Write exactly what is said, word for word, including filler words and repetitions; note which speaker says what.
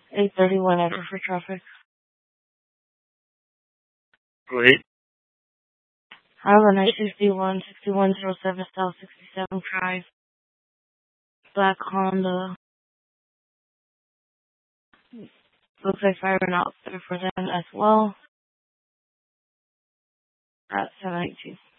Speaker 1: eight thirty-one at for traffic.
Speaker 2: Great.
Speaker 1: I have a night sixty-one, sixty-one oh seven South sixty-seven Drive. Black Honda. Looks like fire went out there for them as well. At seven eighteen.